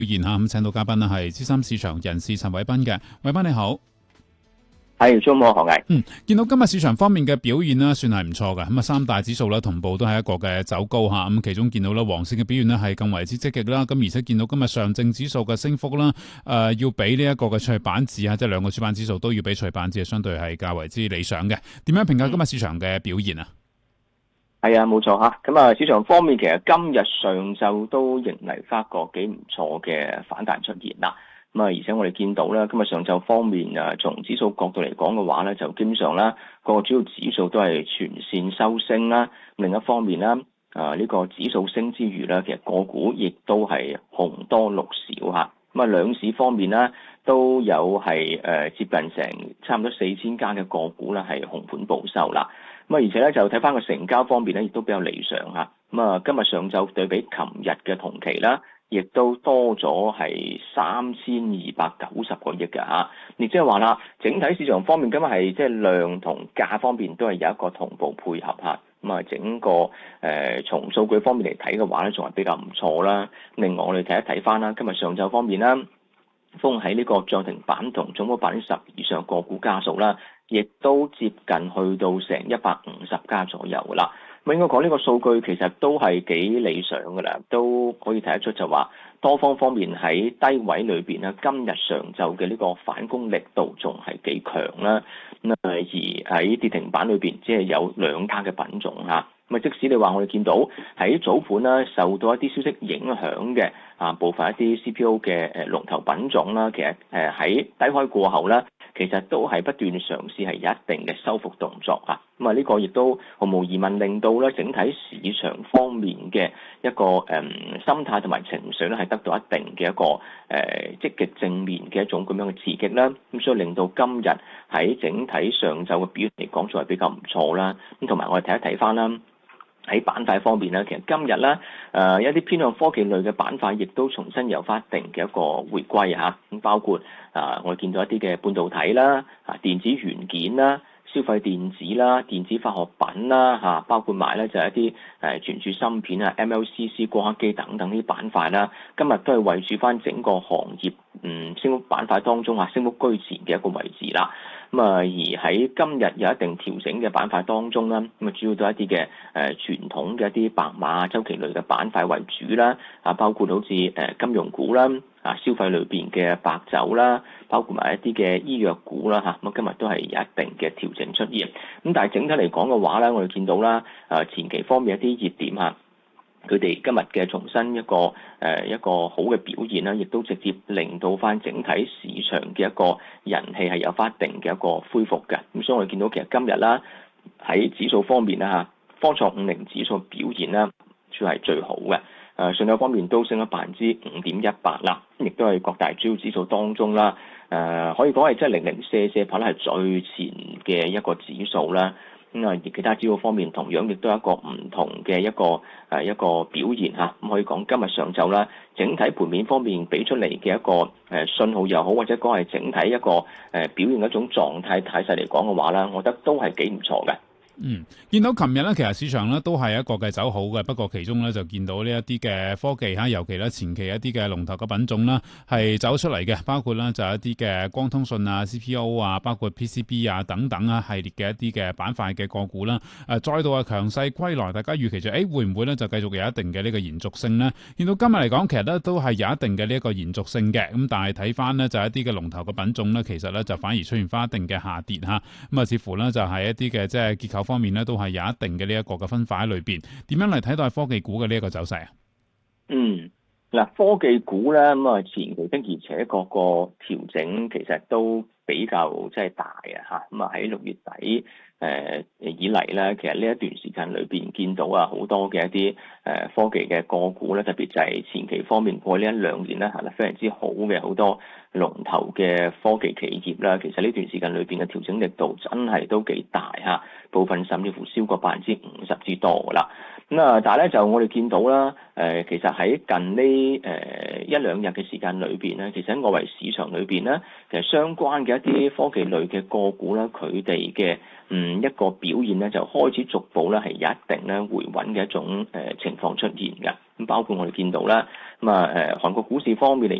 現下咁請到嘉賓呢係資深市場人士陳偉彬嘅，偉彬你好。 係，中午好，何毅。 見到今日市場方面嘅表現呢，算係唔錯嘅。咁啊，三大指數咧同步都係一個嘅走高吓。咁其中見到咧，黃色嘅表現呢係更為之積極啦。咁而且見到今日上證指數嘅升幅啦，要比呢一個嘅創業板指啊，即係兩個主板指數都要比創業板指相對係較為之理想嘅。點樣評價今日市場嘅表現啊？ 係啊，冇錯吓。咁啊，市場方面其實今日上晝都迎嚟翻個幾唔錯嘅反彈出現啦。咁啊，而且我哋見到咧，今日上晝方面從指數角度嚟講嘅話咧，就基本上咧個主要指數都係全線收升啦。另一方面咧，呢個指數升之餘咧，其實個股亦都係紅多綠少吓。咁啊，兩市方面咧都有係接近成差唔多4000間嘅個股咧係紅盤報收啦。咁啊，而且咧就睇翻個成交方面咧，亦都比較理想吓。咁啊，今日上晝對比琴日嘅同期啦，亦都多咗係3290個億嘅吓。亦即係話啦，整體市場方面今日係即係量同價方面都係有一個同步配合吓。咁啊，整個從數據方面嚟睇嘅話咧，仲係比較唔錯啦。另外我哋睇一睇翻啦，今日上晝方面啦，封喺呢個漲停板同總股10%以上個股家數啦，亦都接近去到成150家左右噶啦。咁應該講呢個數據其實都係幾理想噶啦，都可以睇得出就話多方面喺低位裏邊咧，今日上晝嘅呢個反攻力度仲係幾強啦。咁而喺跌停板裏邊，只係有2家嘅品種嚇。咁啊，即使你話我哋見到喺早盤啦，受到一啲消息影響嘅部分一啲 CPO 嘅龍頭品種啦，其實喺低開過後咧，其實都係不斷嘗試係有一定嘅收復動作嚇。咁啊，呢個亦都毫無疑問令到咧整體市場方面嘅一個心態同埋情緒咧係得到一定嘅一個積極正面嘅一種咁樣嘅刺激啦。咁所以令到今日喺整體上晝嘅表現嚟講，仲係比較唔錯啦。咁同埋我哋睇一睇翻啦。喺板塊方面咧，其實今日咧，一啲偏向科技類嘅板塊，亦都重新有翻一定嘅一個回歸嚇。咁包括我哋見到一啲嘅半導體啦、電子元件啦、消費電子啦、電子化學品啦包括埋咧就係一啲存儲芯片啊、MLCC 光刻機等等呢啲板塊啦，今日都係圍住翻整個行業升幅板塊當中升幅居前嘅一個位置啦。咁而喺今日有一定調整嘅板塊當中啦，咁啊主要都係一啲嘅傳統嘅一啲白馬周期類嘅板塊為主啦，包括好似金融股啦，消費類別嘅白酒啦，包括埋一啲嘅醫藥股啦嚇，咁今日都係有一定嘅調整出現。咁但係整體嚟講嘅話咧，我哋見到啦，前期方面一啲熱點嚇。佢哋今日嘅重新一個好嘅表現啦，亦都直接令到翻整體市場嘅一個人氣係有翻一定嘅一個恢復嘅。咁所以我哋見到其實今日啦喺指數方面啦科創50指數表現啦，算係最好嘅。上晝方面都升咗5.18%啦，亦都係各大主要指數當中啦。可以講係即係零零舍舍跑得係最前嘅一個指數啦。咁而其他指數方面同樣亦都有一個唔同嘅一個表現嚇。咁可以講今日上晝啦，整體盤面方面俾出嚟嘅一個信號又好，或者講係整體一個表現一種狀態態勢嚟講嘅話啦，我覺得都係幾唔錯嘅。 見到琴日咧，其實市場咧都係一個嘅走好嘅，不過其中咧就見到呢一啲嘅科技尤其咧前期一啲嘅龍頭嘅品種啦，係走出嚟嘅，包括咧就一啲嘅光通訊啊、CPO 啊，包括 PCB 啊等等系列嘅一啲嘅板塊嘅個股啦，再度強勢歸來，大家預期就會唔會咧就繼續有一定嘅呢個延續性呢？見到今日嚟講，其實咧都係有一定嘅呢一個延續性嘅，咁但係睇翻呢，就一啲嘅龍頭嘅品種咧，其實咧就反而出現翻一定嘅下跌嚇，咁似乎咧就係一啲嘅即係結構方面咧都係有一定嘅呢一個嘅分化喺裏邊，點樣嚟睇待科技股嘅呢一個走勢啊？ 嗱，科技股咧咁啊，前期的而且確個調整其實都比較即係大嚇。咁喺6月底以嚟咧，其實呢一段時間裏邊見到好多嘅一啲科技嘅個股咧，特別就係前期方面過呢1-2年咧行得非常之好嘅好多龍頭嘅科技企業啦，其實呢段時間裏邊嘅調整力度真係都幾大嚇，部分甚至乎超過50%之多噶啦。 但係咧就我哋見到啦，其實喺近呢一兩日嘅時間裏邊咧，其實喺外圍市場裏邊咧，其實相關嘅一啲科技類嘅個股咧，佢哋嘅一個表現咧，就開始逐步咧係有一定咧回穩嘅一種情況出現㗎。咁包括我哋見到啦，韓國股市方面嚟